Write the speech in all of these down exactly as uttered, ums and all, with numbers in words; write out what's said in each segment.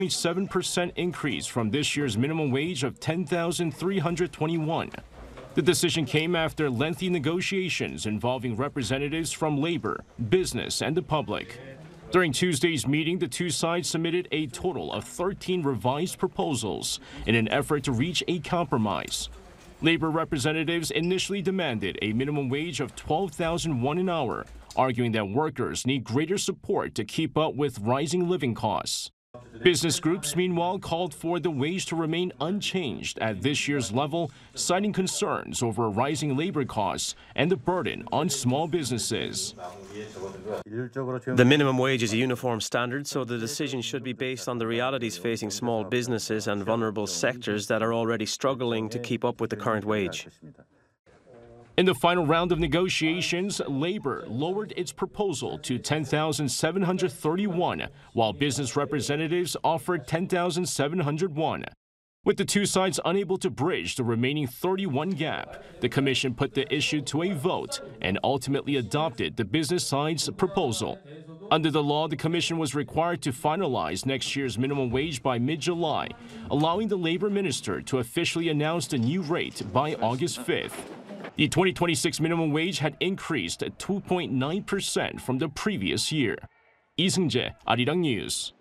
seven percent increase from this year's minimum wage of ten thousand three hundred twenty-one. The decision came after lengthy negotiations involving representatives from labor, business, and the public. During Tuesday's meeting, the two sides submitted a total of thirteen revised proposals in an effort to reach a compromise. Labor representatives initially demanded a minimum wage of twelve thousand won an hour, arguing that workers need greater support to keep up with rising living costs. Business groups, meanwhile, called for the wage to remain unchanged at this year's level, citing concerns over rising labor costs and the burden on small businesses. The minimum wage is a uniform standard, so the decision should be based on the realities facing small businesses and vulnerable sectors that are already struggling to keep up with the current wage. In the final round of negotiations, Labor lowered its proposal to ten thousand seven hundred thirty-one, while business representatives offered ten thousand seven hundred one. With the two sides unable to bridge the remaining thirty-one gap, the commission put the issue to a vote and ultimately adopted the business side's proposal. Under the law, the commission was required to finalize next year's minimum wage by mid-July, allowing the labor minister to officially announce the new rate by August fifth. The twenty twenty-six minimum wage had increased two point nine percent from the previous year. Lee Seung-jae, Arirang News.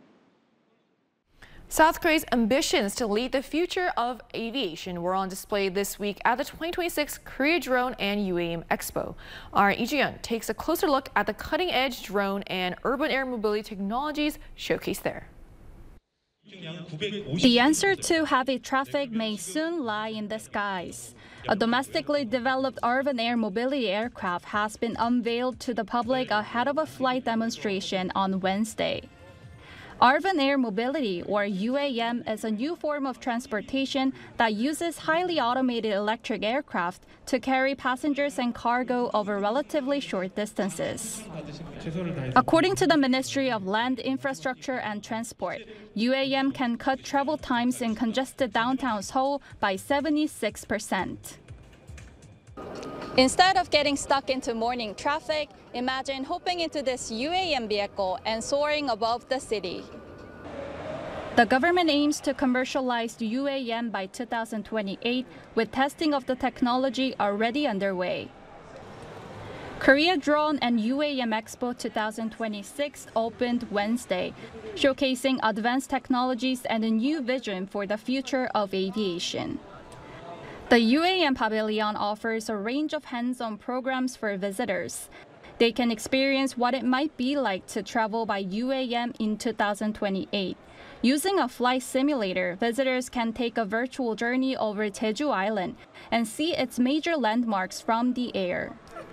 South Korea's ambitions to lead the future of aviation were on display this week at the twenty twenty-six Korea Drone and U A M Expo. Our Lee Ju-yeon takes a closer look at the cutting-edge drone and urban air mobility technologies showcased there. The answer to heavy traffic may soon lie in the skies. A domestically developed urban air mobility aircraft has been unveiled to the public ahead of a flight demonstration on Wednesday. Urban air mobility, or U A M, is a new form of transportation that uses highly automated electric aircraft to carry passengers and cargo over relatively short distances. According to the Ministry of Land, Infrastructure and Transport, U A M can cut travel times in congested downtown Seoul by seventy-six percent. Instead of getting stuck into morning traffic, imagine hopping into this U A M vehicle and soaring above the city. The government aims to commercialize the U A M by two thousand twenty-eight, with testing of the technology already underway. Korea Drone and U A M Expo twenty twenty-six opened Wednesday, showcasing advanced technologies and a new vision for the future of aviation. The U A M Pavilion offers a range of hands-on programs for visitors. They can experience what it might be like to travel by U A M in two thousand twenty-eight. Using a flight simulator, visitors can take a virtual journey over Jeju Island and see its major landmarks from the air.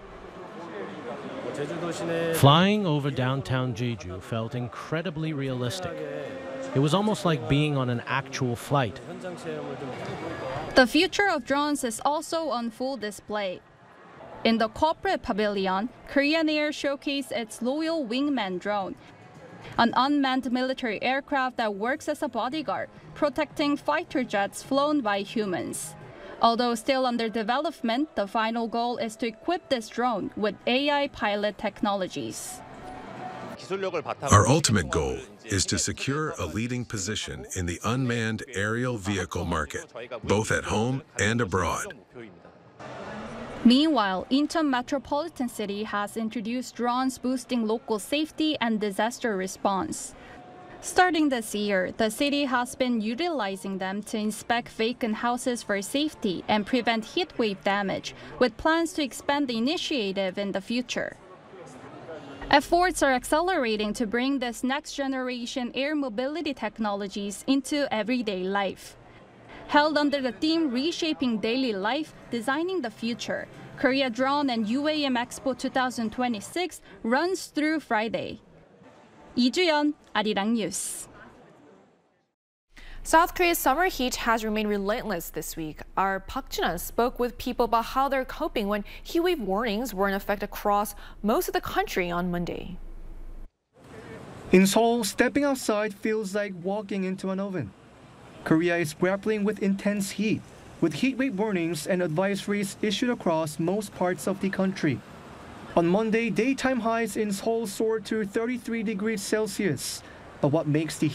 Flying over downtown Jeju felt incredibly realistic. It was almost like being on an actual flight. The future of drones is also on full display. In the corporate pavilion, Korean Air showcased its Loyal Wingman drone, an unmanned military aircraft that works as a bodyguard, protecting fighter jets flown by humans. Although still under development, the final goal is to equip this drone with A I pilot technologies. Our ultimate goal is to secure a leading position in the unmanned aerial vehicle market, both at home and abroad. Meanwhile, Incheon Metropolitan City has introduced drones boosting local safety and disaster response. Starting this year, the city has been utilizing them to inspect vacant houses for safety and prevent heatwave damage, with plans to expand the initiative in the future. Efforts are accelerating to bring this next-generation air mobility technologies into everyday life. Held under the theme Reshaping Daily Life, Designing the Future, Korea Drone and U A M Expo twenty twenty-six runs through Friday. Lee Ju-yeon, Arirang News. South Korea's summer heat has remained relentless this week. Our Park Jin-an spoke with people about how they're coping when heatwave warnings were in effect across most of the country on Monday. In Seoul, stepping outside feels like walking into an oven. Korea is grappling with intense heat, with heatwave warnings and advisories issued across most parts of the country. On Monday, daytime highs in Seoul soared to thirty-three degrees Celsius, but what makes the